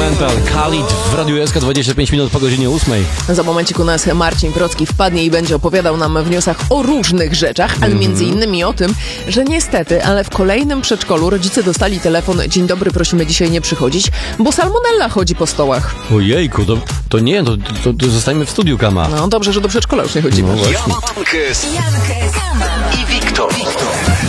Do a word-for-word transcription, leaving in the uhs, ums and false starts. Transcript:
Instrumental, Khalid w Radiu S K dwadzieścia pięć minut po godzinie ósmej. Za momencik u nas Marcin Procki wpadnie i będzie opowiadał nam w newsach o różnych rzeczach, ale między innymi o tym, że niestety, ale w kolejnym przedszkolu rodzice dostali telefon: dzień dobry, prosimy dzisiaj nie przychodzić, bo salmonella chodzi po stołach. Ojejku, to, to nie, to, to, to zostańmy w studiu, Kama. No dobrze, że do przedszkola już nie chodzimy. No właśnie. Jankes, Jankes i Wiktor.